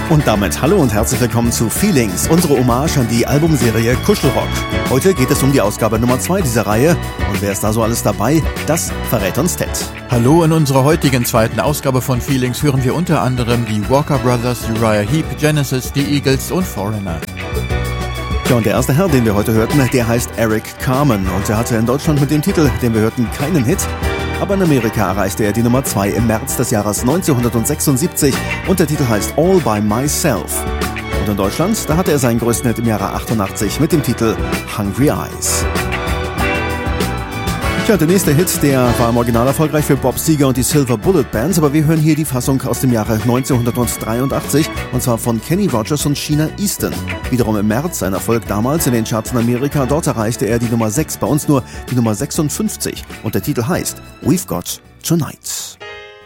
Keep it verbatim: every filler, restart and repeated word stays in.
Und damit hallo und herzlich willkommen zu Feelings, unsere Hommage an die Albumserie Kuschelrock. Heute geht es um die Ausgabe Nummer zwei dieser Reihe. Und wer ist da so alles dabei? Das verrät uns Ted. Hallo, in unserer heutigen zweiten Ausgabe von Feelings hören wir unter anderem die Walker Brothers, Uriah Heep, Genesis, die Eagles und Foreigner. Ja, und der erste Herr, den wir heute hörten, der heißt Eric Carmen. Und er hatte in Deutschland mit dem Titel, den wir hörten, keinen Hit. Aber in Amerika erreichte er die Nummer zwei im März des Jahres neunzehnhundertsechsundsiebzig und der Titel heißt All by Myself. Und in Deutschland, da hatte er seinen größten Hit im Jahre achtundachtzig mit dem Titel Hungry Eyes. Tja, der nächste Hit, der war im Original erfolgreich für Bob Seger und die Silver Bullet Bands, aber wir hören hier die Fassung aus dem Jahre neunzehnhundertdreiundachtzig und zwar von Kenny Rogers und Sheena Easton. Wiederum im März ein Erfolg damals in den Charts in Amerika, dort erreichte er die Nummer sechs, bei uns nur die Nummer sechsundfünfzig und der Titel heißt We've Got Tonight.